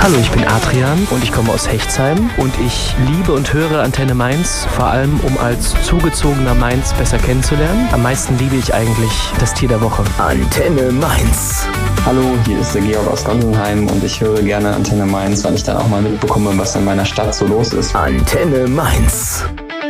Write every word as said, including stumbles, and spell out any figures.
Hallo, ich bin Adrian und ich komme aus Hechtsheim und ich liebe und höre Antenne Mainz, vor allem um als zugezogener Mainz besser kennenzulernen. Am meisten liebe ich eigentlich das Tier der Woche. Antenne Mainz. Hallo, hier ist der Georg aus Gonsenheim und ich höre gerne Antenne Mainz, weil ich dann auch mal mitbekomme, was in meiner Stadt so los ist. Antenne Mainz.